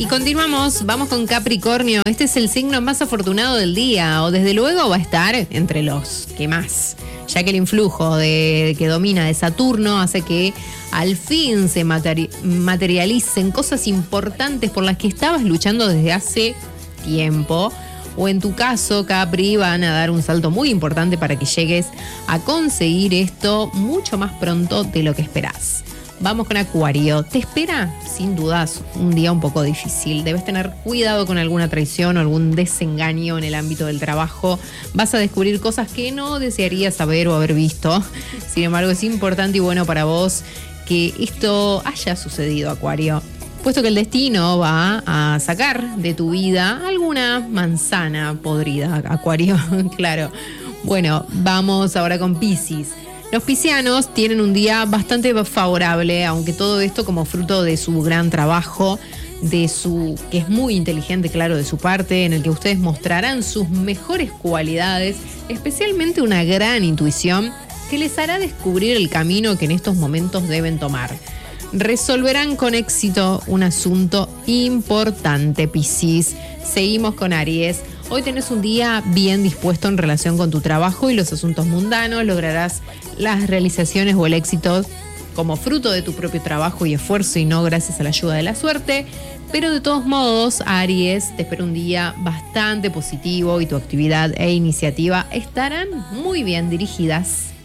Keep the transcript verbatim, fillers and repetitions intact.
Y continuamos, vamos con Capricornio. Este es el signo más afortunado del día, o desde luego va a estar entre los que más, ya que el influjo de, que domina de Saturno hace que al fin se materi- materialicen cosas importantes por las que estabas luchando desde hace tiempo. O en tu caso, Capri, van a dar un salto muy importante para que llegues a conseguir esto mucho más pronto de lo que esperás. Vamos con Acuario. Te espera, sin dudas, un día un poco difícil. Debes tener cuidado con alguna traición o algún desengaño en el ámbito del trabajo. Vas a descubrir cosas que no desearías saber o haber visto. Sin embargo, es importante y bueno para vos que esto haya sucedido, Acuario, puesto que el destino va a sacar de tu vida alguna manzana podrida, Acuario. Claro. Bueno, vamos ahora con Piscis. Los piscianos tienen un día bastante favorable, aunque todo esto como fruto de su gran trabajo, de su que es muy inteligente, claro, de su parte, en el que ustedes mostrarán sus mejores cualidades, especialmente una gran intuición que les hará descubrir el camino que en estos momentos deben tomar. Resolverán con éxito un asunto importante, Piscis. Seguimos con Aries. Hoy tenés un día bien dispuesto en relación con tu trabajo y los asuntos mundanos. Lograrás las realizaciones o el éxito como fruto de tu propio trabajo y esfuerzo y no gracias a la ayuda de la suerte. Pero de todos modos, Aries, te espera un día bastante positivo y tu actividad e iniciativa estarán muy bien dirigidas.